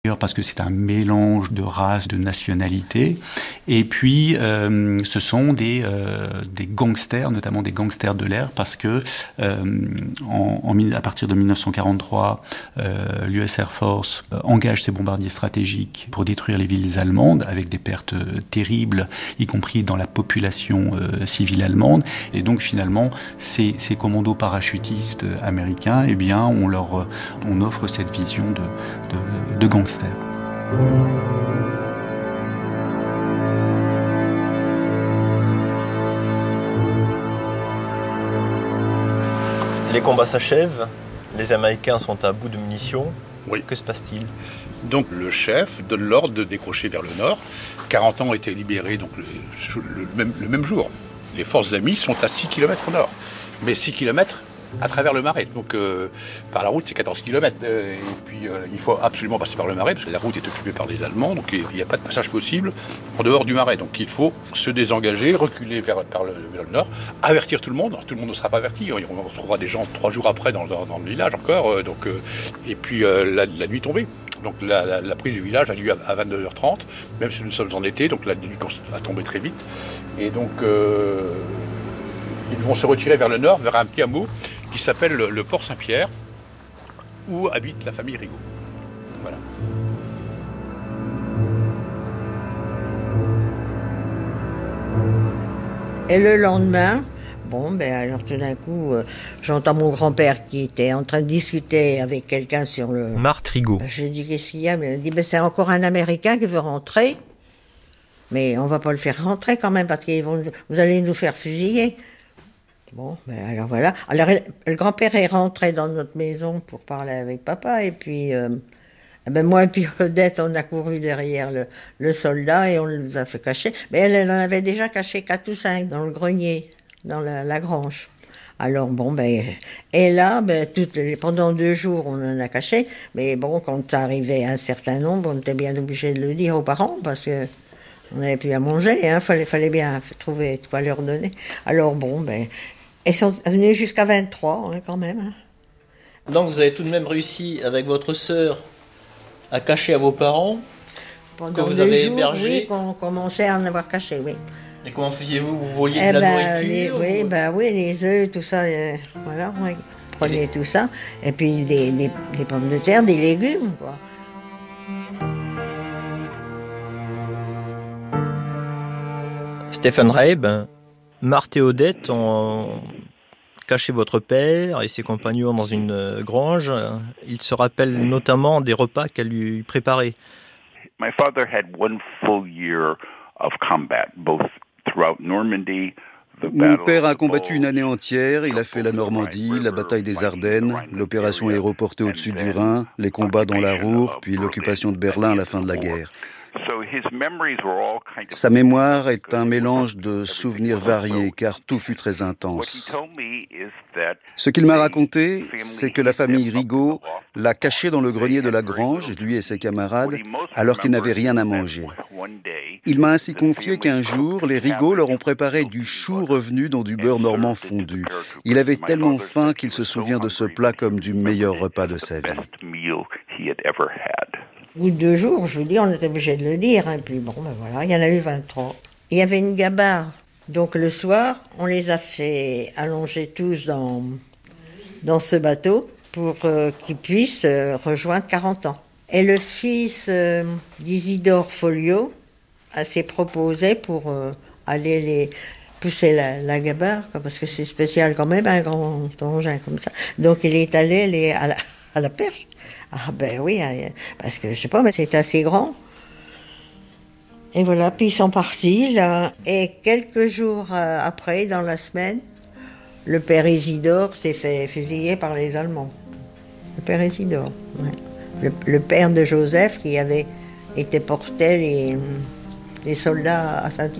Parce que c'est un mélange de races, de nationalités. Et puis, ce sont des gangsters, notamment des gangsters de l'air, parce que à partir de 1943, l'US Air Force engage ses bombardiers stratégiques pour détruire les villes allemandes, avec des pertes terribles, y compris dans la population civile allemande. Et donc, finalement, ces commandos parachutistes américains, eh bien, on offre cette vision de gangsters. Les combats s'achèvent, les Américains sont à bout de munitions. Oui. Que se passe-t-il ? Donc le chef donne l'ordre de décrocher vers le nord. 40 ans ont été libérés donc le même jour. Les forces amies sont à 6 km au nord. Mais 6 km à travers le Marais. Donc par la route, c'est 14 km. Et puis il faut absolument passer par le Marais, parce que la route est occupée par les Allemands, donc il n'y a pas de passage possible en dehors du Marais. Donc il faut se désengager, reculer vers le nord, avertir tout le monde. Tout le monde ne sera pas averti. On retrouvera des gens 3 jours après dans le village encore. Et puis la nuit tombée. Donc la prise du village a lieu à 22h30, même si nous sommes en été, donc la nuit a tombé très vite. Et donc ils vont se retirer vers le nord, vers un petit hameau qui s'appelle le Port Saint-Pierre, où habite la famille Rigaud. Voilà. Et le lendemain, alors tout d'un coup, j'entends mon grand-père qui était en train de discuter avec quelqu'un sur le... Marthe Rigaud. Je dis, qu'est-ce qu'il y a ? Il me dit, c'est encore un Américain qui veut rentrer. Mais on va pas le faire rentrer quand même, parce que vous allez nous faire fusiller. Alors voilà. Alors le grand-père est rentré dans notre maison pour parler avec papa, et puis moi et puis Odette, on a couru derrière le soldat et on nous a fait cacher. Mais elle en avait déjà caché 4 ou 5 dans le grenier, dans la grange. Alors et là, pendant 2 jours, on en a caché. Mais quand arrivait un certain nombre, on était bien obligé de le dire aux parents, parce que on n'avait plus à manger, fallait bien trouver de quoi leur donner. Alors ils sont venus jusqu'à 23, quand même. Donc vous avez tout de même réussi, avec votre sœur, à cacher à vos parents pendant que vous avez jours, hébergés. Oui, qu'on commençait à en avoir caché, oui. Et comment faisiez-vous ? Vous voliez de la nourriture Oui, les œufs, tout ça, voilà, on prenait tout ça. Et puis des pommes de terre, des légumes, quoi. Stephen Reib, Marthe et Odette ont caché votre père et ses compagnons dans une grange. Ils se rappellent notamment des repas qu'elle lui préparait. My father had one full year of combat, both throughout Normandy. Mon père a combattu une année entière. Il a fait la Normandie, la bataille des Ardennes, l'opération aéroportée au-dessus du Rhin, les combats dans la Ruhr, puis l'occupation de Berlin à la fin de la guerre. Sa mémoire est un mélange de souvenirs variés, car tout fut très intense. Ce qu'il m'a raconté, c'est que la famille Rigaud l'a caché dans le grenier de la grange, lui et ses camarades, alors qu'ils n'avaient rien à manger. Il m'a ainsi confié qu'un jour, les Rigaud leur ont préparé du chou revenu dans du beurre normand fondu. Il avait tellement faim qu'il se souvient de ce plat comme du meilleur repas de sa vie. Au bout de 2 jours, je vous dis, on était obligé de le dire. Et puis voilà, il y en a eu 23. Il y avait une gabarre. Donc le soir, on les a fait allonger tous dans ce bateau pour qu'ils puissent rejoindre 40 ans. Et le fils d'Isidore Folliot s'est proposé pour aller les pousser la gabarre, parce que c'est spécial quand même, un grand engin comme ça. Donc il est allé à la perche. Oui, parce que je sais pas, mais c'est assez grand. Et voilà, puis ils sont partis là. Et quelques jours après, dans la semaine, le père Isidore s'est fait fusiller par les Allemands. Le père Isidore, ouais. Le père de Joseph qui avait été porté les soldats à Saint-Yves.